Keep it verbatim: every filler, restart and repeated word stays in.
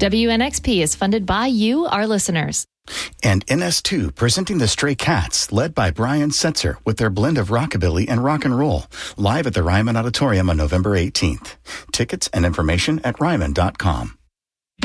W N X P is funded by you, our listeners. And N S two presenting the Stray Cats, led by Brian Setzer with their blend of rockabilly and rock and roll, live at the Ryman Auditorium on November eighteenth. Tickets and information at ryman dot com.